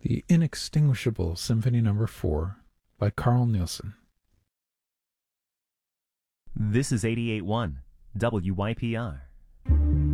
The Inextinguishable Symphony No. 4 by Carl Nielsen. This is 88.1 WYPR,